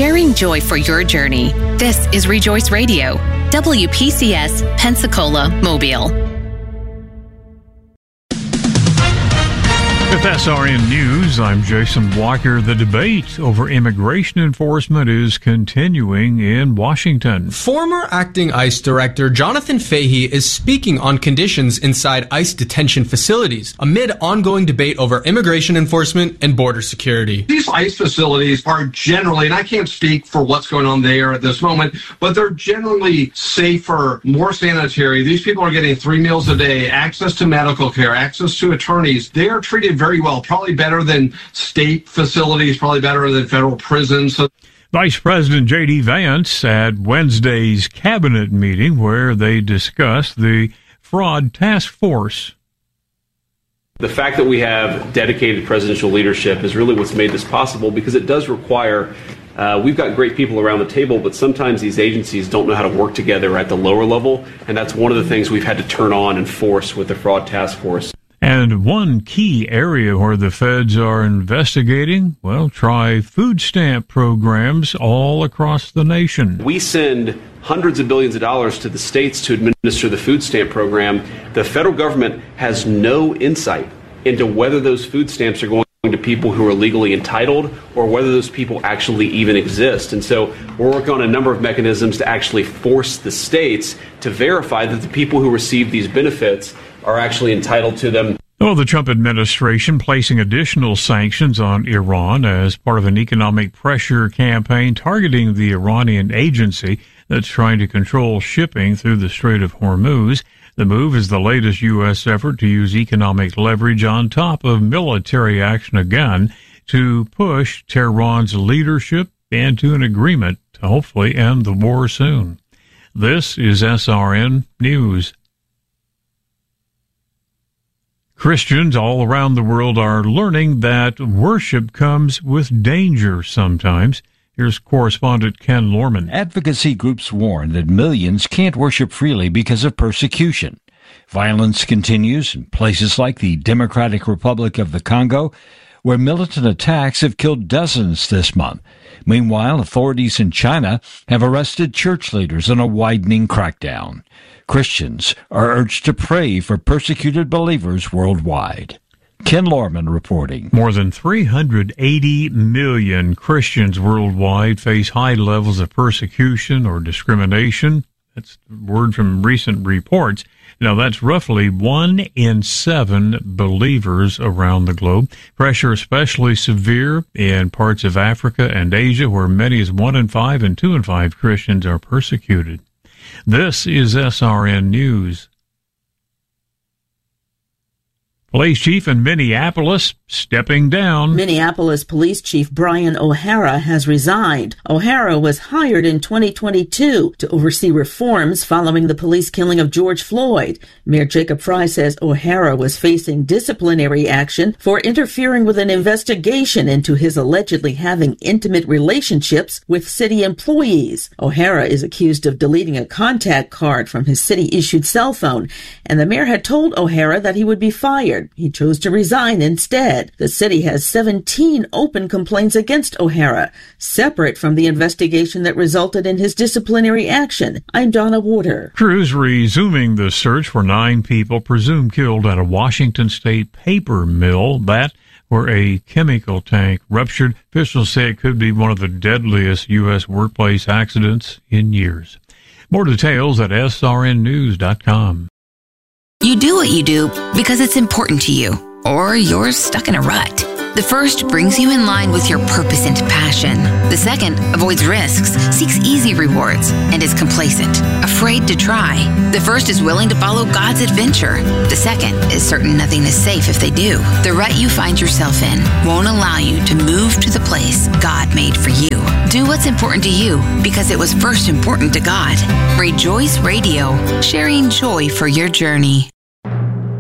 sharing joy for your journey. This is Rejoice Radio, WPCS, Pensacola, Mobile. With SRN News, I'm Jason Walker. The debate over immigration enforcement is continuing in Washington. Former acting ICE Director Jonathan Fahey is speaking on conditions inside ICE detention facilities amid ongoing debate over immigration enforcement and border security. These ICE facilities are generally, and I can't speak for what's going on there at this moment, but they're generally safer, more sanitary. These people are getting 3 meals a day, access to medical care, access to attorneys. They are treated very well, probably better than state facilities, probably better than federal prisons. Vice President J.D. Vance at Wednesday's cabinet meeting where they discussed the fraud task force. The fact that we have dedicated presidential leadership is really what's made this possible, because it does require we've got great people around the table, but sometimes these agencies don't know how to work together at the lower level, and that's one of the things we've had to turn on and force with the fraud task force. And one key area where the feds are investigating, well, try food stamp programs all across the nation. We send hundreds of billions of dollars to the states to administer the food stamp program. The federal government has no insight into whether those food stamps are going to people who are legally entitled or whether those people actually even exist. And so we're working on a number of mechanisms to actually force the states to verify that the people who receive these benefits are actually entitled to them. Well, the Trump administration placing additional sanctions on Iran as part of an economic pressure campaign targeting the Iranian agency that's trying to control shipping through the Strait of Hormuz. The move is the latest U.S. effort to use economic leverage on top of military action again to push Tehran's leadership into an agreement to hopefully end the war soon. This is SRN News. Christians all around the world are learning that worship comes with danger sometimes. Here's correspondent Ken Lorman. Advocacy groups warn that millions can't worship freely because of persecution. Violence continues in places like the Democratic Republic of the Congo, where militant attacks have killed dozens this month. Meanwhile, authorities in China have arrested church leaders in a widening crackdown. Christians are urged to pray for persecuted believers worldwide. Ken Lorman reporting. More than 380 million Christians worldwide face high levels of persecution or discrimination. That's the word from recent reports. Now, that's roughly 1 in 7 believers around the globe. Pressure especially severe in parts of Africa and Asia, where many as 1 in 5 and 2 in 5 Christians are persecuted. This is SRN News. Police chief in Minneapolis stepping down. Minneapolis Police Chief Brian O'Hara has resigned. O'Hara was hired in 2022 to oversee reforms following the police killing of George Floyd. Mayor Jacob Fry says O'Hara was facing disciplinary action for interfering with an investigation into his allegedly having intimate relationships with city employees. O'Hara is accused of deleting a contact card from his city-issued cell phone, and the mayor had told O'Hara that he would be fired. He chose to resign instead. The city has 17 open complaints against O'Hara, separate from the investigation that resulted in his disciplinary action. I'm Donna Warder. Crews resuming the search for 9 people presumed killed at a Washington state paper mill where a chemical tank ruptured. Officials say it could be one of the deadliest U.S. workplace accidents in years. More details at srnnews.com. You do what you do because it's important to you, or you're stuck in a rut. The first brings you in line with your purpose and passion. The second avoids risks, seeks easy rewards, and is complacent, afraid to try. The first is willing to follow God's adventure. The second is certain nothing is safe if they do. The rut you find yourself in won't allow you to move to the place God made for you. Do what's important to you because it was first important to God. Rejoice Radio, sharing joy for your journey.